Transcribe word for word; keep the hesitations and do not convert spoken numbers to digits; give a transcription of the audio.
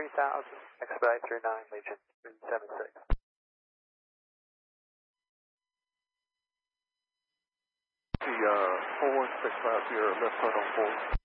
three thousand, expedite through nine, Legion three seven six. The uh, four one six five zero, left front on four.